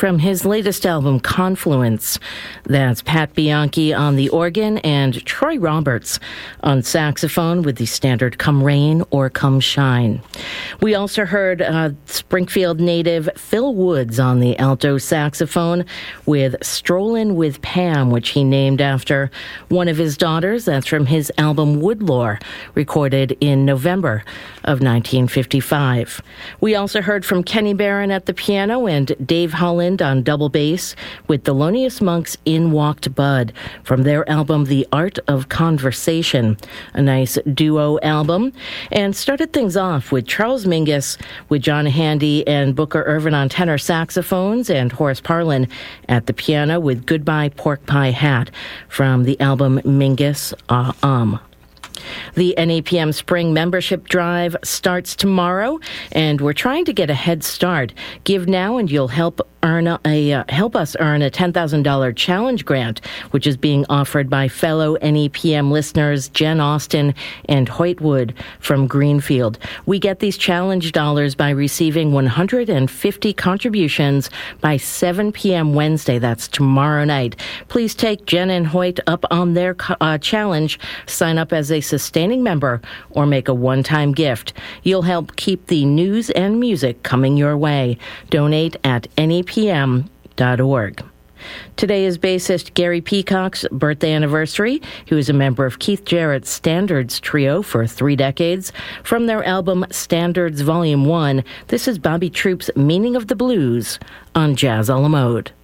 from his latest album, Confluence. That's Pat Bianchi on the organ and Troy Roberts on saxophone with the standard Come Rain or Come Shine. We also heard Springfield native Phil Woods on the alto saxophone with Strollin' with Pam, which he named after one of his daughters. That's from his album Woodlore, recorded in November of 1955. We also heard from Kenny Barron at the piano and Dave Holland on double bass with Thelonious Monk's In Walked Bud from their album The Art of Conversation, a nice duo album, and started things off with Charles Mingus with John Handy and Booker Ervin on tenor saxophones and Horace Parlin at the piano with Goodbye Pork Pie Hat from the album Mingus The NAPM Spring Membership Drive starts tomorrow, and we're trying to get a head start. Give now, and you'll help us earn a $10,000 challenge grant, which is being offered by fellow NAPM listeners Jen Austin and Hoyt Wood from Greenfield. We get these challenge dollars by receiving 150 contributions by 7 p.m. Wednesday. That's tomorrow night. Please take Jen and Hoyt up on their challenge. Sign up as a sustaining member or make a one-time gift. You'll help keep the news and music coming your way. Donate at NAPM.org. Today is bassist Gary Peacock's birthday anniversary. He was a member of Keith Jarrett's Standards Trio for 3 decades. From their album Standards Volume 1, this is Bobby Troupe's Meaning of the Blues on Jazz a la Mode.